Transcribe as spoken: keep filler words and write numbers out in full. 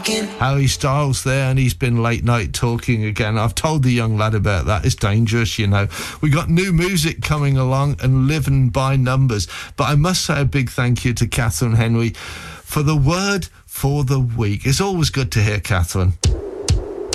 talking. Harry Styles there, and he's been late night talking again. I've told the young lad about that. It's dangerous, you know. We got new music coming along and living by numbers. But I must say a big thank you to Catherine Henry for the word for the week. It's always good to hear Catherine.